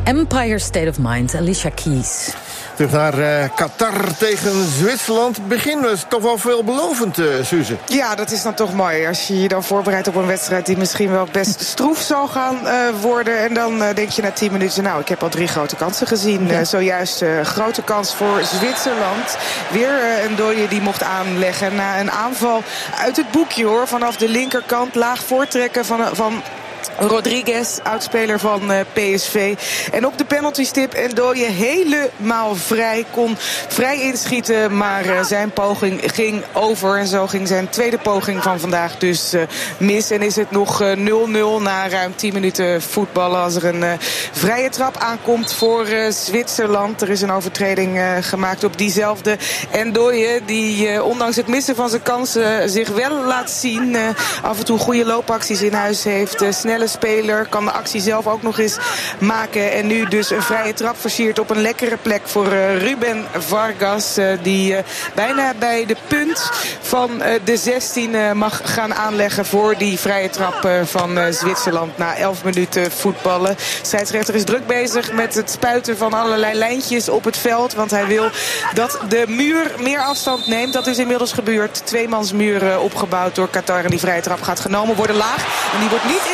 Empire State of Mind, Alicia Keys. Terug naar Qatar tegen Zwitserland. Begin was toch wel veelbelovend, Suze. Ja, dat is dan toch mooi. Als je je dan voorbereidt op een wedstrijd die misschien wel best stroef zal gaan worden. En dan denk je na 10 minuten, nou, ik heb al 3 grote kansen gezien. Ja. Zojuist grote kans voor Zwitserland. Weer een dooie die mocht aanleggen na een aanval uit het boekje, hoor. Vanaf de linkerkant, laag voortrekken van Rodriguez, oudspeler van PSV. En op de penaltystip Ndoye helemaal vrij. Kon vrij inschieten, maar zijn poging ging over. En zo ging zijn tweede poging van vandaag dus mis. En is het nog 0-0 na ruim 10 minuten voetballen. Als er een vrije trap aankomt voor Zwitserland. Er is een overtreding gemaakt op diezelfde Ndoye, die ondanks het missen van zijn kansen zich wel laat zien. Af en toe goede loopacties in huis heeft. Snelle speler, kan de actie zelf ook nog eens maken. En nu dus een vrije trap versiert op een lekkere plek voor Ruben Vargas. Die bijna bij de punt van de 16 mag gaan aanleggen voor die vrije trap van Zwitserland. Na 11 minuten voetballen. De scheidsrechter is druk bezig met het spuiten van allerlei lijntjes op het veld. Want hij wil dat de muur meer afstand neemt. Dat is inmiddels gebeurd. 2-mansmuur opgebouwd door Qatar. En die vrije trap gaat genomen worden laag. En die wordt niet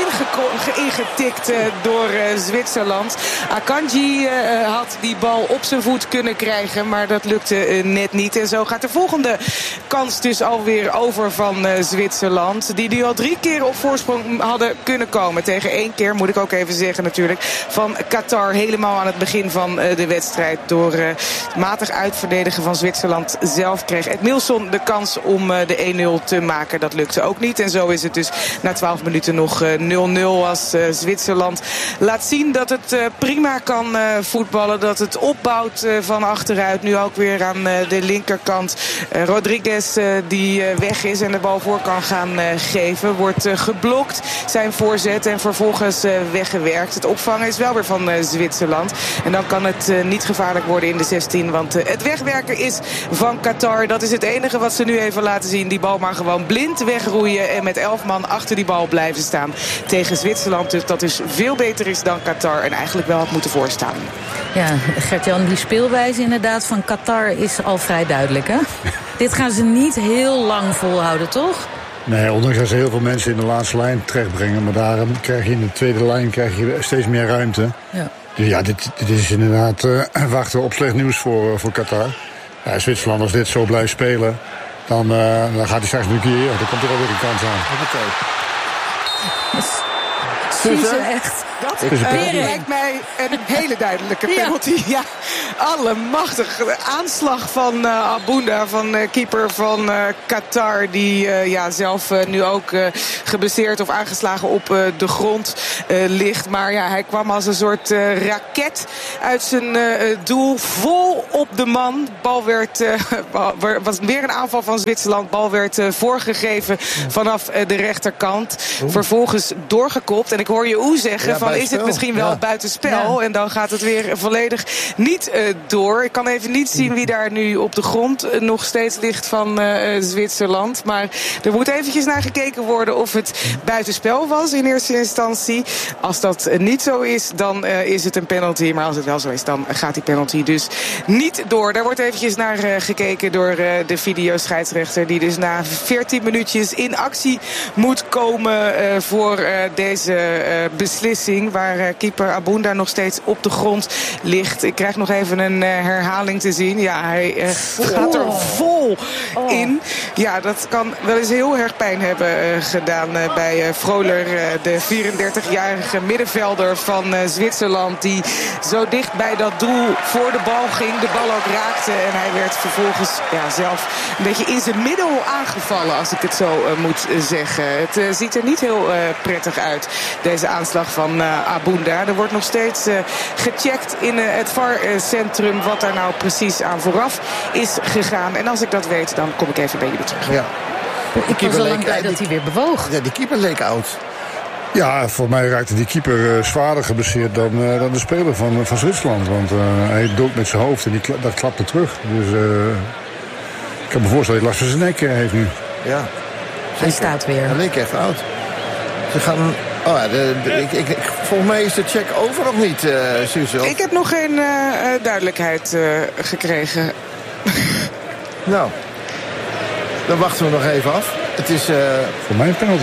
ingetikt door Zwitserland. Akanji had die bal op zijn voet kunnen krijgen, maar dat lukte net niet. En zo gaat de volgende kans dus alweer over van Zwitserland. Die nu al 3 keer op voorsprong hadden kunnen komen. Tegen 1 keer, moet ik ook even zeggen natuurlijk, van Qatar. Helemaal aan het begin van de wedstrijd. Door matig uitverdedigen van Zwitserland zelf kreeg Edmilson de kans om de 1-0 te maken. Dat lukte ook niet. En zo is het dus na 12 minuten nog 0-0 als Zwitserland laat zien dat het prima kan voetballen. Dat het opbouwt van achteruit. Nu ook weer aan de linkerkant. Rodriguez die weg is en de bal voor kan gaan geven. Wordt geblokt zijn voorzet en vervolgens weggewerkt. Het opvangen is wel weer van Zwitserland. En dan kan het niet gevaarlijk worden in de 16. Want het wegwerken is van Qatar. Dat is het enige wat ze nu even laten zien. Die bal maar gewoon blind wegroeien en met 11 man achter die bal blijven staan tegen Zwitserland. Dus dat dus veel beter is dan Qatar en eigenlijk wel had moeten voorstaan. Ja, Gert-Jan, die speelwijze inderdaad van Qatar is al vrij duidelijk, hè? Dit gaan ze niet heel lang volhouden, toch? Nee, ondanks dat ze heel veel mensen in de laatste lijn terechtbrengen. Maar daarom krijg je in de tweede lijn steeds meer ruimte. Ja. Dus ja, dit is inderdaad wachten op slecht nieuws voor Qatar. Ja, Zwitserland, als dit zo blijft spelen, dan gaat hij straks een keer. Dan komt er alweer een kans aan. Suze, echt. Dat lijkt mij een hele duidelijke penalty. Ja, allemachtig. Aanslag van Abunda, van keeper van Qatar. Die zelf nu ook geblesseerd of aangeslagen op de grond ligt. Maar ja, hij kwam als een soort raket uit zijn doel. Vol op de man. Bal was weer een aanval van Zwitserland. Bal werd voorgegeven vanaf de rechterkant. Vervolgens doorgekopt. En ik hoor je zeggen van is het misschien wel buitenspel. Ja. En dan gaat het weer volledig niet door. Ik kan even niet zien wie daar nu op de grond nog steeds ligt van Zwitserland. Maar er moet eventjes naar gekeken worden of het buitenspel was in eerste instantie. Als dat niet zo is, dan is het een penalty. Maar als het wel zo is, dan gaat die penalty dus niet door. Daar wordt eventjes naar gekeken door de videoscheidsrechter. Die dus na 14 minuutjes in actie moet komen voor deze beslissing. Waar keeper Abunda nog steeds op de grond ligt. Ik krijg nog even een herhaling te zien. Ja, hij gaat er vol in. Ja, dat kan wel eens heel erg pijn hebben gedaan bij Frohler. De 34-jarige middenvelder van Zwitserland. Die zo dicht bij dat doel voor de bal ging. De bal ook raakte. En hij werd vervolgens zelf een beetje in zijn middel aangevallen. Als ik het zo moet zeggen. Het ziet er niet heel prettig uit. Deze aanslag van Abunda. Er wordt nog steeds gecheckt in het VAR-centrum wat daar nou precies aan vooraf is gegaan. En als ik dat weet, dan kom ik even bij jullie terug. Ja. Ik was al lang blij dat hij weer bewoog. Ja, die keeper leek oud. Ja, voor mij raakte die keeper zwaarder geblesseerd dan de speler van Zwitserland. Want hij dook met zijn hoofd en dat klapte terug. Dus ik kan me voorstellen dat hij last van zijn nek heeft nu. Ja. Hij staat weer. Hij leek echt oud. Ze gaan Oh ja, volgens mij is de check over of niet, Suze? Ik heb nog geen duidelijkheid gekregen. Nou, dan wachten we nog even af. Het is... Voor mij een penalty.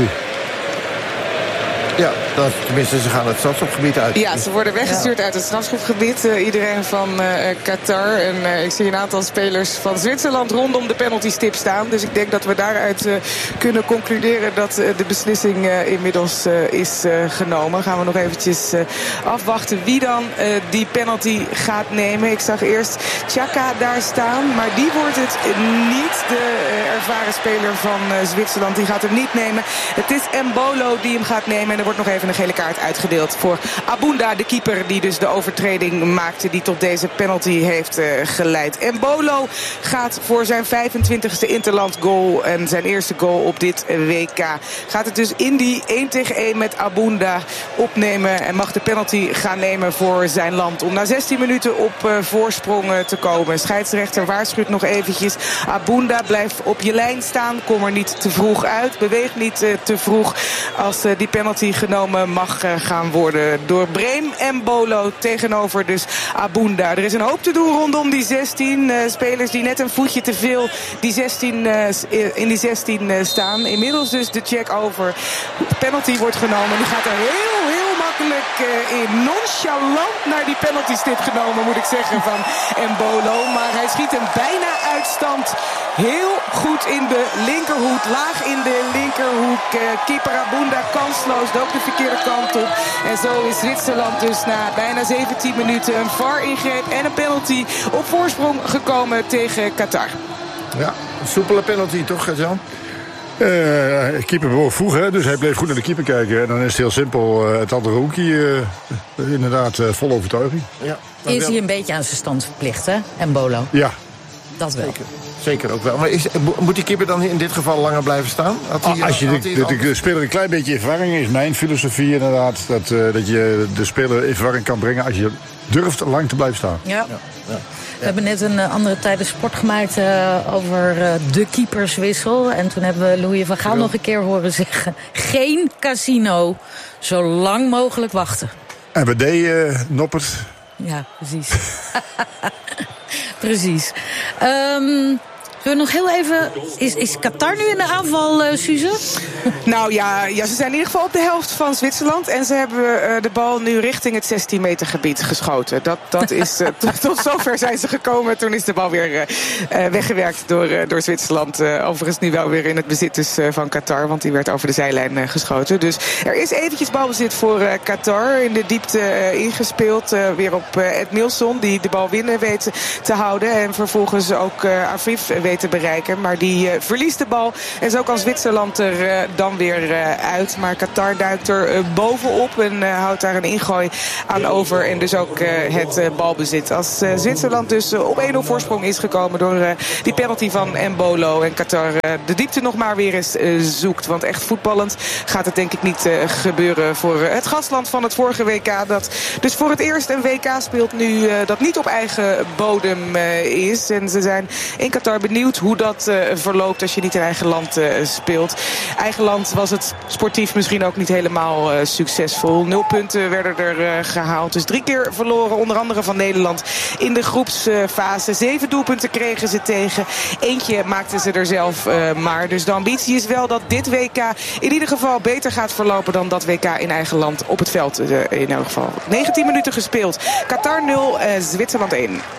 Ja, tenminste, ze gaan het strafschopgebied uit. Ja, ze worden weggestuurd uit het strafschopgebied. Iedereen van Qatar. En ik zie een aantal spelers van Zwitserland rondom de penaltystip staan. Dus ik denk dat we daaruit kunnen concluderen dat de beslissing inmiddels is genomen. Gaan we nog eventjes afwachten wie dan die penalty gaat nemen. Ik zag eerst Xhaka daar staan, maar die wordt het niet. De ervaren speler van Zwitserland, die gaat hem niet nemen. Het is Embolo die hem gaat nemen. En er wordt nog even een gele kaart uitgedeeld voor Abunda, de keeper die dus de overtreding maakte die tot deze penalty heeft geleid. Embolo gaat voor zijn 25e interland goal en zijn eerste goal op dit WK. Gaat het dus in die 1-tegen-1 met Abunda opnemen en mag de penalty gaan nemen voor zijn land. Om na 16 minuten op voorsprong te komen. Scheidsrechter waarschuwt nog eventjes. Abunda, blijf op je lijn staan. Kom er niet te vroeg uit. Beweeg niet te vroeg als die penalty genomen mag gaan worden door Brahim Embolo tegenover dus Abunda. Er is een hoop te doen rondom die 16 spelers die net een voetje te veel in die 16 staan. Inmiddels dus de check over. De penalty wordt genomen. Die gaat er heel makkelijk in. Nonchalant naar die penaltystip genomen, moet ik zeggen, van Embolo. Maar hij schiet hem bijna uit stand. Heel goed in de linkerhoek. Laag in de linkerhoek. Keeper Abunda kansloos. Ook de verkeerde kant op. En zo is Zwitserland dus na bijna 17 minuten een VAR-ingreep en een penalty op voorsprong gekomen tegen Qatar. Ja, een soepele penalty toch, Gert-Jan? Keeper bewoog vroeg, hè, dus hij bleef goed naar de keeper kijken. En dan is het heel simpel. Het andere hoekje inderdaad vol overtuiging. Ja, is hij een beetje aan zijn stand verplicht, hè, Embolo? Ja. Dat wel. Zeker ook wel. Maar moet die keeper dan in dit geval langer blijven staan? Als je de speler een klein beetje in verwarring is, mijn filosofie inderdaad, dat je de speler in verwarring kan brengen als je durft lang te blijven staan. Ja. We hebben net een andere tijden sport gemaakt over de keeperswissel. En toen hebben we Louis van Gaal nog een keer horen zeggen: geen casino, zo lang mogelijk wachten. En bij D. Noppert. Ja, precies. Precies. Zullen we nog heel even... Is Qatar nu in de aanval, Suze? Nou ja, ze zijn in ieder geval op de helft van Zwitserland. En ze hebben de bal nu richting het 16 meter gebied geschoten. Dat is, tot zover zijn ze gekomen. Toen is de bal weer weggewerkt door Zwitserland. Overigens nu wel weer in het bezit dus, van Qatar. Want die werd over de zijlijn geschoten. Dus er is eventjes balbezit voor Qatar. In de diepte ingespeeld. Weer op Ed Milson, die de bal binnen weet te houden. En vervolgens ook Afif weet te bereiken. Maar die verliest de bal. En zo kan Zwitserland er dan weer uit. Maar Qatar duikt er bovenop en houdt daar een ingooi aan over. En dus ook het balbezit. Als Zwitserland dus op 1-0 voorsprong is gekomen door die penalty van Embolo. En Qatar de diepte nog maar weer eens zoekt. Want echt voetballend gaat het denk ik niet gebeuren voor het gastland van het vorige WK. Dat dus voor het eerst een WK speelt nu dat niet op eigen bodem is. En ze zijn in Qatar benieuwd hoe dat verloopt als je niet in eigen land speelt. Eigen land was het sportief misschien ook niet helemaal succesvol. 0 punten werden er gehaald. Dus 3 keer verloren, onder andere van Nederland in de groepsfase. 7 doelpunten kregen ze tegen. Eentje maakten ze er zelf maar. Dus de ambitie is wel dat dit WK in ieder geval beter gaat verlopen dan dat WK in eigen land op het veld. In elk geval 19 minuten gespeeld. Qatar 0, Zwitserland 1.